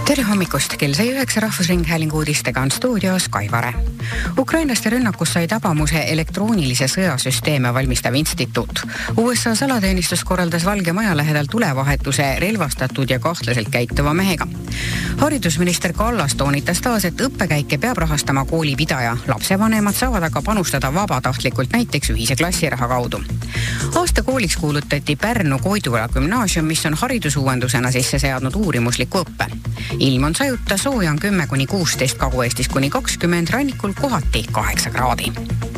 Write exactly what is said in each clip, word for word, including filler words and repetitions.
Tere hommikust, kell sai üheksa Rahvusringhäälingu uudistega on stuudios Kai Vare. Ukrainlaste rünnakus sai tabamuse elektroonilise sõjasüsteeme valmistav instituut. U S A salateenistus korraldas Valge Maja lähedal tulevahetuse relvastatud ja kahtlaselt käituva mehega. Haridusminister Kallas toonitas taas, et õppekäike peab rahastama koolipidaja. Lapsevanemad saavad aga panustada vabatahtlikult näiteks ühise klassiraha kaudu. Aasta kooliks kuulutati Pärnu Koidula gümnaasium, mis on haridusuuendusena sisse seadnud uurimusliku õppe. Ilm on sajuta, sooja on kümme kuni kuusteist, Kagu-Eestis kuni kakskümmend, rannikul kohati kaheksa kraadi.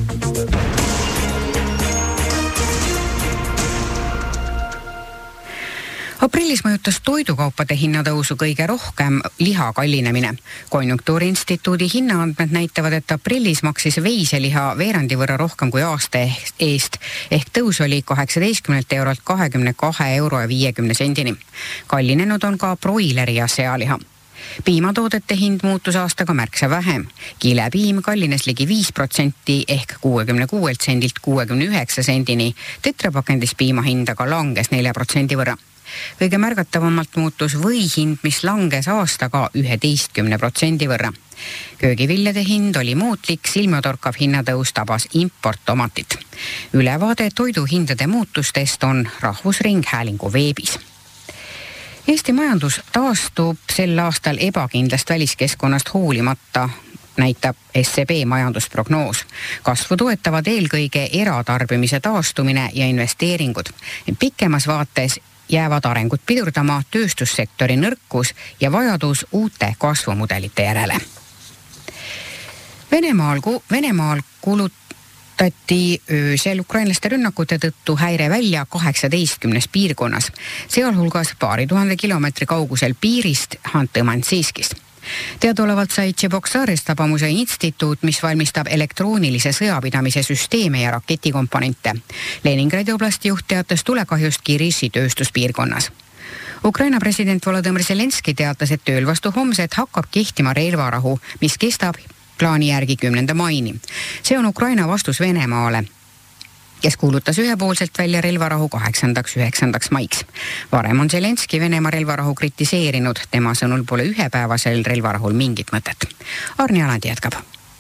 Aprillis mõjutas toidukaupade hinnatõusu kõige rohkem liha kallinemine. Konjunktuuriinstituudi hinnaandmed näitavad, et aprillis maksis veiseliha veerandi võrra rohkem kui aasta eest, ehk tõus oli kaheksateistkümnelt eurolt kahekümne kahe euro ja viiekümne sendini. Kallinenud on ka broileri ja sealiha. Piimatoodete hind muutus aastaga märksa vähem. Kilepiim kallines ligi viis protsenti ehk kuuekümne kuuelt sendilt kuuekümne üheksa sendini. Tetrapakendis piima hind aga langes nelja protsendi võrra. Kõige märgatavamalt muutus võihind, mis langes aastaga üheteistkümne protsendi võrra. Köögiviljade hind oli muutlik, silmatorkav hinnatõus tabas importtomatit. Ülevaade toiduhindade muutustest on Rahvusringhäälingu veebis. Eesti majandus taastub sel aastal ebakindlast väliskeskkonnast hoolimata, näitab S E B majandusprognoos. Kasvu toetavad eelkõige eratarbimise taastumine ja investeeringud. Pikemas vaates jäävad arengut pidurdama tööstussektori nõrkus ja vajadus uute kasvumudelite järele. Venemaal, Venemaal kuulutati öösel ukrainlaste rünnakute tõttu häire välja kaheksateistkümnes piirkonnas, sealhulgas paari tuhande kilomeetri kaugusel piirist Hantõmansiskist. Teadaolevalt sai Tšeboksaarist tabamuse instituut, mis valmistab elektroonilise sõjapidamise süsteeme ja raketikomponente. Leningradi oblasti juht teatas tulekahjust Kirissi tööstuspiirkonnas. Ukraina president Volodõmõr Zelenski teatas, et tööl vastu homset hakkab kehtima relvarahu, mis kestab plaani järgi kümnenda maini. See on Ukraina vastus Venemaale, kes kuulutas ühepoolselt välja relvarahu kaheksandaks üheksandaks maiks. Varem on Zelenski Venemaa relvarahu kritiseerinud, tema sõnul pole ühepäevasel relvarahul mingit mõtet. Arni Alandi jätkab.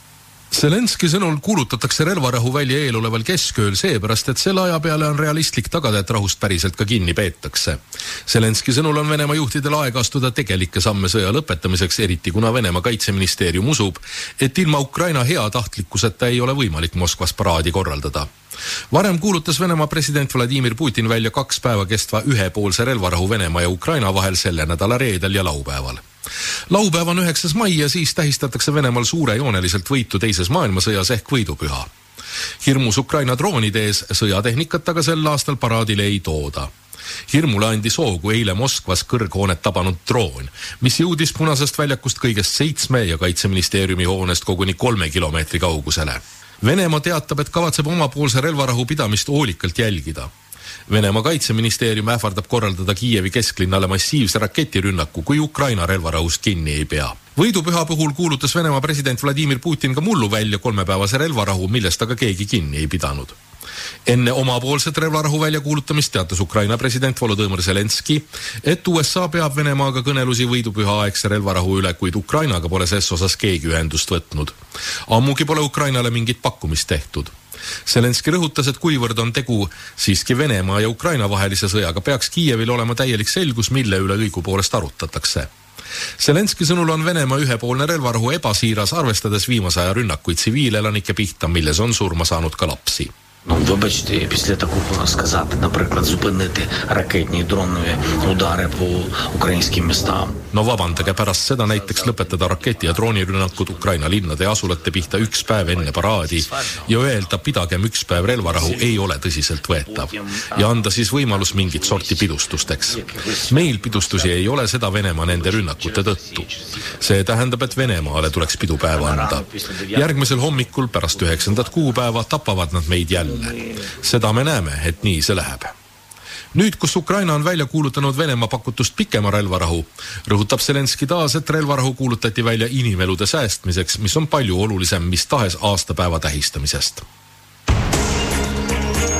Zelenski sõnul kuulutatakse relvarahu välja eeloleval keskööl seepärast, et selle aja peale on realistlik tagada, et rahust päriselt ka kinni peetakse. Zelenski sõnul on Venemaa juhtidel aega astuda tegelikke samme sõja lõpetamiseks, eriti kuna Venemaa kaitseministeerium usub, et ilma Ukraina hea tahtlikkuseta ei ole võimalik Moskvas paraadi korraldada. Varem kuulutas Venemaa president Vladimir Putin välja kaks päeva kestva ühepoolse relvarahu Venemaa ja Ukraina vahel selle nädala reedel ja laupäeval. Laupäev on üheksas mai ja siis tähistatakse Venemaal suurejooneliselt võitu teises maailmasõjas ehk võidupüha. Hirmus Ukraina droonide ees sõjatehnikat aga sel aastal paraadile ei tooda. Hirmule andis hoogu eile Moskvas kõrghoonet tabanud droon, mis jõudis Punasest väljakust kõigest seitsme ja kaitseministeeriumi hoonest koguni kolme kilomeetri kaugusele. Venemaa teatab, et kavatseb omapoolse relvarahu pidamist hoolikalt jälgida. Venemaa kaitseministeerium ähvardab korraldada Kiievi kesklinnale massiivse raketirünnaku, kui Ukraina relvarahust kinni ei pea. Võidupüha puhul kuulutas Venemaa president Vladimir Putin ka mullu välja kolmepäevase relvarahu, millest aga keegi kinni ei pidanud. Enne omapoolset relvarahu väljakuulutamist teatas Ukraina president Volodõmõr Zelenski, et U S A peab Venemaaga kõnelusi võidupüha aegse relvarahu üle, kuid Ukrainaga pole ses osas keegi ühendust võtnud. Ammugi pole Ukrainale mingit pakkumist tehtud. Zelenski rõhutas, et kuivõrd on tegu siiski Venemaa ja Ukraina vahelise sõjaga, peaks Kiievil olema täielik selgus, mille üle õigupoolest arutatakse. Zelenski sõnul on Venemaa ühepoolne relvarahu ebasiiras, arvestades viimase aja rünnakuid tsiviilelanike pihta, milles on surma saanud ka lapsi. Ну, вибачте, після такого сказати, наприклад, зупинити ракетні і дронові удари по українським містам. No vabandage, pärast seda näiteks lõpetada raketi- ja droonirünnakud Ukraina linnade ja asulate pihta üks päev enne paraadi ja öelda, pidagem üks päev relvarahu ei ole tõsiselt võetav ja anda siis võimalus mingit sorti pidustusteks. Meil pidustusi ei ole, seda Venemaa nende rünnakute tõttu. See tähendab, et Venemaale tuleks pidupäeva anda. Järgmisel hommikul pärast üheksandat kuupäeva tapavad nad meid jälle. Seda me näeme, et nii see läheb. Nüüd, kus Ukraina on välja kuulutanud Venemaa pakutust pikema relvarahu, rõhutab Zelenski taas, et relvarahu kuulutati välja inimelude säästmiseks, mis on palju olulisem mis tahes aastapäeva tähistamisest.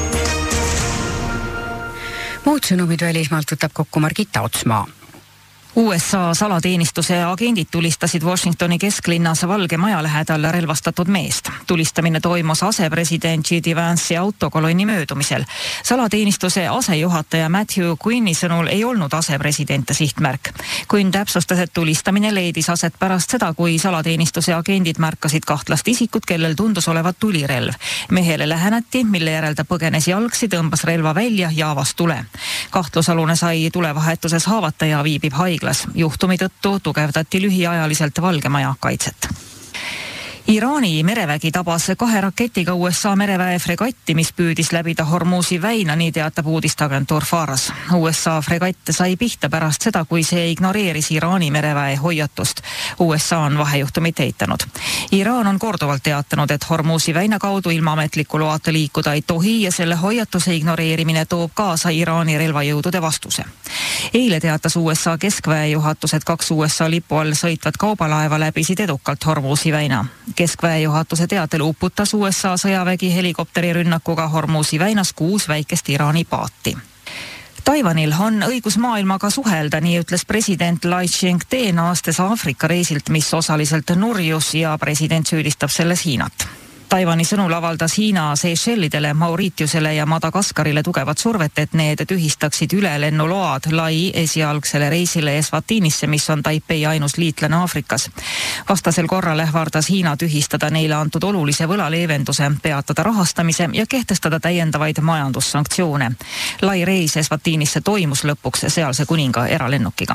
Muud sõnumid välismaalt võtab kokku Margita Otsmaa. U S A salateenistuse agendid tulistasid Washingtoni kesklinnas Valge Maja lähedal relvastatud meest. Tulistamine toimus asepresident J D Vance'i autokolonni möödumisel. Salateenistuse asejuhataja Matthew Quinni sõnul ei olnud asepresidente sihtmärk. Quinn täpsustas, et tulistamine leidis aset pärast seda, kui salateenistuse agendid märkasid kahtlast isikut, kellel tundus olevat tulirelv. Mehele läheneti, mille järel ta põgenes jalgsi, tõmbas relva välja ja avas tule. Kahtlusalune sai tulevahetuses haavata ja viibib haiglas. Juhtumi tõttu tugevdati lühiajaliselt Valge Maja kaitset. Iraani merevägi tabas kahe raketiga U S A mereväe fregatti, mis püüdis läbida Hormuzi väina, nii teatab uudisteagentuur Faras. U S A fregatt sai pihta pärast seda, kui see ignoreeris Iraani mereväe hoiatust. U S A on vahejuhtumit eitanud. Iraan on korduvalt teatanud, et Hormuzi väina kaudu ilma ametliku loata liikuda ei tohi ja selle hoiatuse ignoreerimine toob kaasa Iraani relvajõudude vastuse. Eile teatas U S A keskväe juhatus, et kaks U S A lipu all sõitvat kaubalaeva läbisid edukalt Hormuzi väina. Keskväe juhatuse teatel uputas U S A sõjavägi helikopteri rünnakuga Hormuzi väinas kuus väikest Iraani paati. Taiwanil on õigus maailmaga suhelda, nii ütles president Lai Ching-te naastes Aafrika reisilt, mis osaliselt nurjus ja president süüdistab selles Hiinat. Taiwani sõnul avaldas Hiina Seychellidele, Mauritiusele ja Madagaskarile tugevat survet, et need tühistaksid ülelennuload Lai esialgsele reisile Eswatinisse, mis on Taipei ainus liitlane Aafrikas. Vastasel korral ähvardas Hiina tühistada neile antud olulise võlaleevenduse, peatada rahastamise ja kehtestada täiendavaid majandussanktsioone. Lai reis Eswatinisse toimus lõpuks sealse kuninga eralennukiga.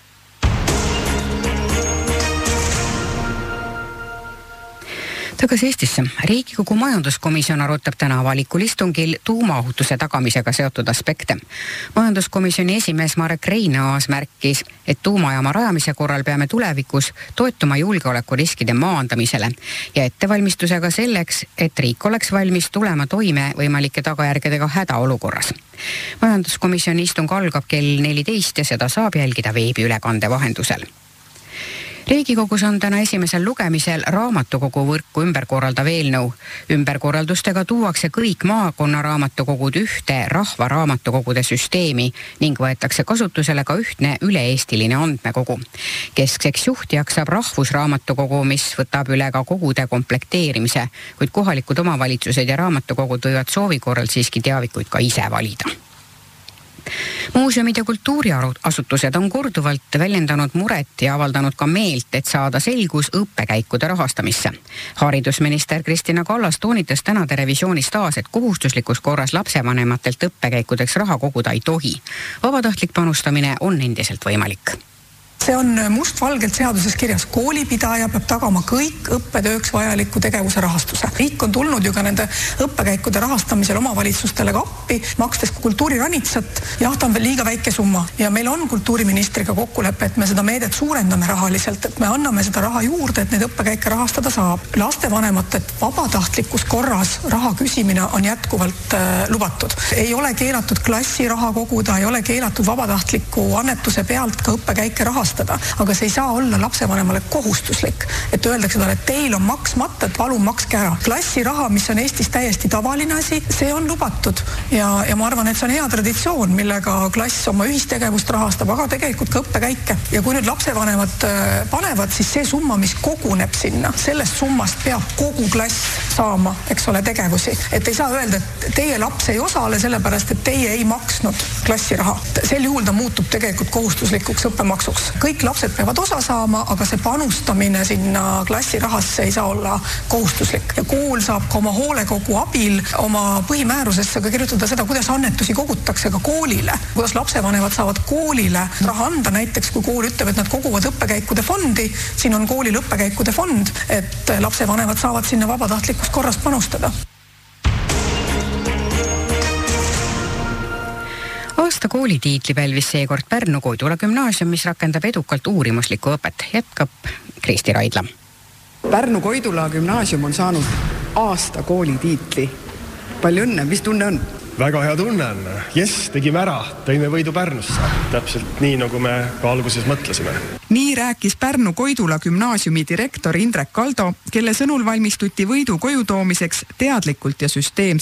Tagasi Eestisse. Riigikogu majanduskomisjon arutab täna avalikul istungil tuumaohutuse tagamisega seotud aspekte. Majanduskomisjoni esimees Marek Reinaas märkis, et tuumajaama rajamise korral peame tulevikus toetuma julgeolekuriskide maandamisele ja ettevalmistusega selleks, et riik oleks valmis tulema toime võimalike tagajärgedega hädaolukorras. Majanduskomisjoni istung algab kell neliteist ja seda saab jälgida veebiülekande vahendusel. Riigikogus on täna esimesel lugemisel raamatukogu võrku ümberkorraldav eelnõu. Ümberkorraldustega tuuakse kõik maakonna raamatukogud ühte rahva raamatukogude süsteemi ning võetakse kasutusele ka ühtne üle-eestiline andmekogu. Keskseks juhtijaks saab rahvusraamatukogu, mis võtab üle ka kogude komplekteerimise, kuid kohalikud omavalitsused ja raamatukogud võivad soovi korral siiski teavikuid ka ise valida. Muuseumid ja kultuuriasutused on korduvalt väljendanud muret ja avaldanud ka meelt, et saada selgus õppekäikude rahastamisse. Haridusminister Kristina Kallas toonitas täna televisioonis taas, et kohustuslikus korras lapsevanematelt õppekäikudeks raha koguda ei tohi. Vabatahtlik panustamine on endiselt võimalik. See on mustvalgelt seaduses kirjas. Koolipidaja peab tagama kõik õppetööks vajaliku tegevuse rahastuse. Riik on tulnud ju ka nende õppekäikude rahastamisel omavalitsustele kappi, makstes kultuuriranitsat. Jah, ta on veel liiga väike summa. Ja meil on kultuuriministriga kokkulepe, et me seda meedet suurendame rahaliselt, et me anname seda raha juurde, et neid õppekäike rahastada saab. Lastevanematelt vabatahtlikus korras raha küsimine on jätkuvalt äh, lubatud. Ei ole keelatud klassi raha koguda, ei ole keelatud vabatahtliku annetuse pealt ka õppekäike rahastada. Aga see ei saa olla lapsevanemale kohustuslik, et öeldakse talle, et teil on maksmata, et palun makske ära. Klassiraha, mis on Eestis täiesti tavaline asi, see on lubatud ja, ja ma arvan, et see on hea traditsioon, millega klass oma ühistegevust rahastab, aga tegelikult ka õppekäike. Ja kui nüüd lapsevanemad panevad, siis see summa, mis koguneb sinna, sellest summast peab kogu klass saama, eks ole, tegevusi. Et ei saa öelda, et teie laps ei osale sellepärast, et teie ei maksnud klassiraha. Sel juhul ta muutub tegelikult kohustuslikuks õppemaksuks. Kõik lapsed peavad osa saama, aga see panustamine sinna klassirahasse ei saa olla kohustuslik. Ja kool saab ka oma hoolekogu abil oma põhimäärusesse ka kirjutada seda, kuidas annetusi kogutakse ka koolile. Kuidas lapsevanemad saavad koolile raha anda, näiteks kui kool ütleb, et nad koguvad õppekäikude fondi, siin on koolil õppekäikude fond, et lapsevanemad saavad sinna vabatahtlikus korras panustada. Aasta koolitiitli pälvis seekord Pärnu Koidula gümnaasium, mis rakendab edukalt uurimuslikku õpet, jätkab Kristi Raidla. Pärnu Koidula gümnaasium on saanud aasta koolitiitli. Palju õnne, mis tunne on? Väga hea tunne on. Jes, tegime ära, tõime võidu Pärnusse. Täpselt nii, nagu me ka alguses mõtlesime. Nii rääkis Pärnu Koidula gümnaasiumi direktor Indrek Kaldo, kelle sõnul valmistuti võidu koju toomiseks teadlikult ja süsteemselt.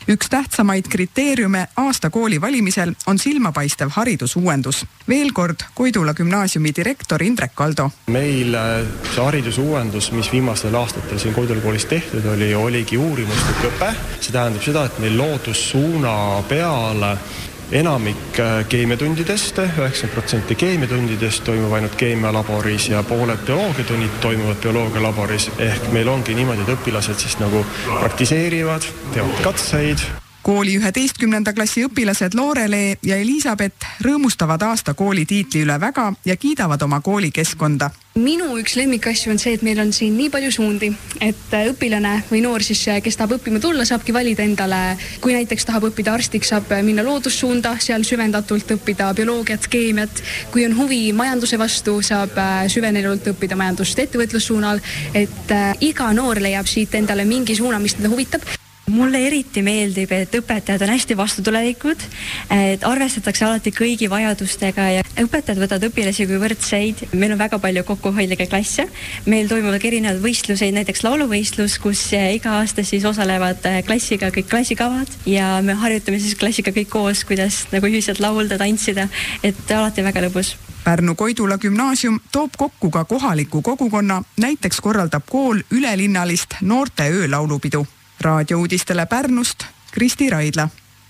Üks tähtsamaid kriteeriume aasta kooli valimisel on silmapaistev haridusuuendus. Veel kord Koidula gümnaasiumi direktor Indrek Kaldo. Meil see haridusuuendus, mis viimastel aastatel siin Koidula koolis tehtud oli, oligi uurimuslik õpe. See tähendab seda, et meil loodussuuna peale enamik keemiatundidest, üheksakümmend protsenti keemiatundidest toimub ainult keemialaboris ja pooled bioloogiatunnid toimuvad bioloogialaboris. Ehk meil ongi niimoodi, et õpilased siis nagu praktiseerivad, teevad katseid. Kooli üheteistkümnenda klassi õpilased Loorelee ja Elisabeth rõõmustavad aasta kooli tiitli üle väga ja kiidavad oma kooli keskkonda. Minu üks lemmikasju on see, et meil on siin nii palju suundi, et õpilane või noor siis, kes tahab õppima tulla, saabki valida endale, kui näiteks tahab õppida arstiks, saab minna loodussuunda, seal süvendatult õppida bioloogiat, keemiat. Kui on huvi majanduse vastu, saab süvenenult õppida majandust ettevõtlussuunal, et iga noor leiab siit endale mingi suuna, mis teda huvitab. Mulle eriti meeldib, et õpetajad on hästi vastutulelikud, et arvestatakse alati kõigi vajadustega ja õpetajad võtavad õpilasi kui võrdseid. Meil on väga palju kokkuhoidlikke klasse. Meil toimuvad erinevad võistluseid, näiteks lauluvõistlus, kus iga aasta siis osalevad klassiga kõik klassikavad ja me harjutame siis klassiga kõik koos, kuidas nagu ühiselt laulda, tantsida, et alati väga lõbus. Pärnu Koidula gümnaasium toob kokku ka kohaliku kogukonna, näiteks korraldab kool ülelinnalist noorte öölaulupidu. Raadiouudistele Pärnust, Kristi Raidla.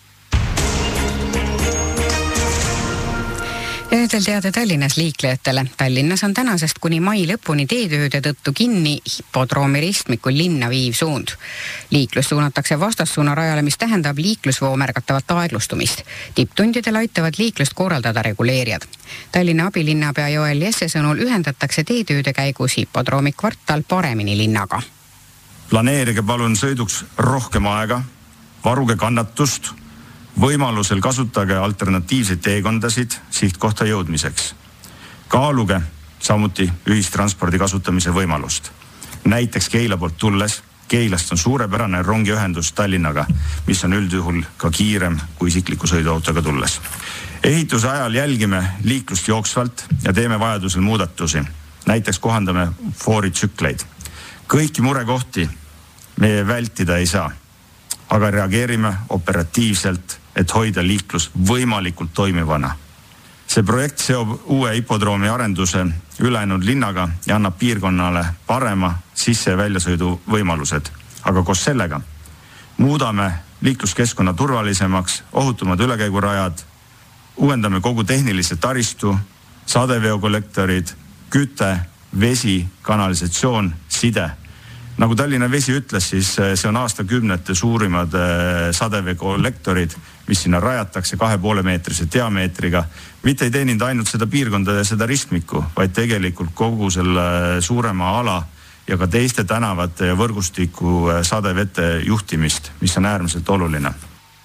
Öödel teade Tallinnas liiklejatele. Tallinnas on tänasest kuni mai lõpuni teetööde tõttu kinni hippodroomi ristmikul linna viiv suund. Liiklus suunatakse vastassuuna rajale, mis tähendab liiklusvoo märgatavat aeglustumist. Tipptundidel aitavad liiklust korraldada reguleerijad. Tallinna abilinnapea Joel Jesse sõnul ühendatakse teetööde käigus hippodroomi kvartal paremini linnaga. Planeerige palun sõiduks rohkem aega, varuge kannatust, võimalusel kasutage alternatiivseid teekondasid sihtkohta jõudmiseks. Kaaluge samuti ühistranspordi kasutamise võimalust. Näiteks Keila poolt tulles, Keilast on suurepärane rongiühendus Tallinnaga, mis on üldjuhul ka kiirem kui isikliku sõiduautoga tulles. Ehituse ajal jälgime liiklust jooksvalt ja teeme vajadusel muudatusi. Näiteks kohandame fooritsükleid. Kõiki murekohti me vältida ei saa, aga reageerime operatiivselt, et hoida liiklus võimalikult toimivana. See projekt seob uue hippodroomi arenduse ülejäänud linnaga ja annab piirkonnale parema sisse- ja väljasõidu võimalused. Aga koos sellega muudame liikluskeskkonna turvalisemaks, ohutumad ülekäigurajad, uuendame kogu tehnilise taristu, sadeveokollektorid, küte, vesi, kanalisatsioon, side. Nagu Tallinna Vesi ütles, siis see on aastakümnete suurimad sadeveokollektorid, mis sinna rajatakse kahe poole meetrise diameetriga. Mitte ei teeninud ainult seda piirkonda ja seda ristmiku, vaid tegelikult kogu selle suurema ala ja ka teiste tänavate ja võrgustiku sadevete juhtimist, mis on äärmiselt oluline.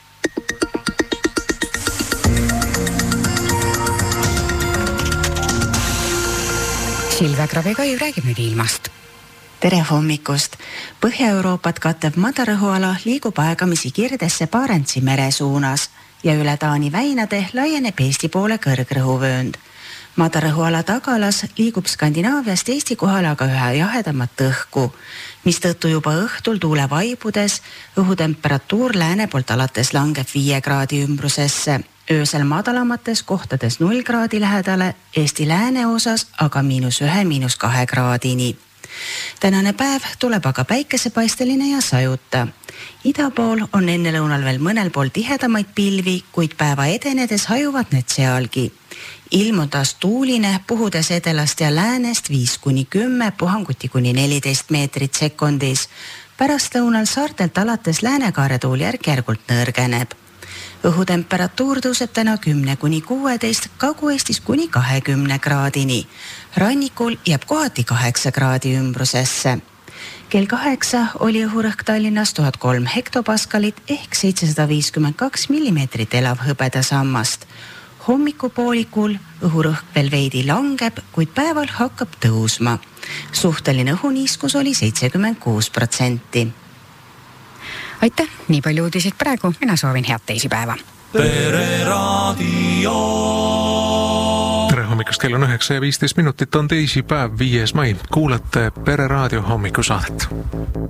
Silve Krabi-Kaiv räägib nüüd ilmast. Tere hommikust! Põhja-Euroopat kattev madarõhuala liigub aegamisi kirdesse Barentsi mere suunas ja üle Taani väinade laieneb Eesti poole kõrgrõhuvöönd. Madarõhuala tagalas liigub Skandinaaviast Eesti kohal aga üha jahedamat õhku, mis tõttu juba õhtul tuule vaibudes õhutemperatuur lääne poolt alates langeb viie kraadi ümbrusesse. Öösel madalamates kohtades null kraadi lähedale, Eesti lääne osas aga miinus ühe, miinus kahe kraadini. Tänane päev tuleb aga päikesepaisteline ja sajuta. Ida pool on enne lõunal veel mõnel pool tihedamaid pilvi, kuid päeva edenedes hajuvad need sealgi. Ilm on taas tuuline, puhudes edelast ja läänest viis kuni kümme, puhanguti kuni neliteist meetrit sekundis. Pärast lõunal saartelt alates läänekaare tuul järk-järgult nõrgeneb. Õhutemperatuur tõuseb täna kümne kuni kuueteist, Kagu-Eestis kuni kahekümne kraadini. Rannikul jääb kohati kaheksa kraadi ümbrusesse. Kell kaheksa oli õhurõhk Tallinnas tuhat kolm hektopaskalit ehk seitsesada viiskümmend kaks millimeetrit elav hõbedasammast. Hommikupoolikul õhurõhk veel veidi langeb, kuid päeval hakkab tõusma. Suhteline õhuniiskus oli seitsekümmend kuus protsenti. Aitäh, nii palju uudisid praegu, mina soovin head teisipäeva. Pere raadio. Tere hommikust, kell on üheksa ja viisteist minutit, on teisipäev, viies mai. Kuulate Pere raadio hommikusaadet.